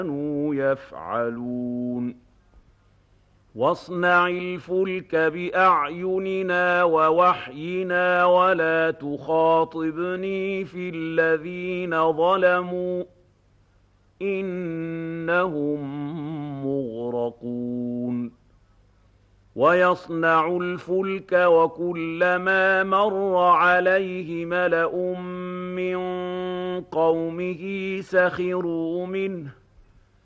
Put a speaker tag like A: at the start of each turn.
A: كانوا يفعلون واصنع الفلك بأعيننا ووحينا ولا تخاطبني في الذين ظلموا إنهم مغرقون ويصنع الفلك وكلما مر عليه ملأ من قومه سخروا منه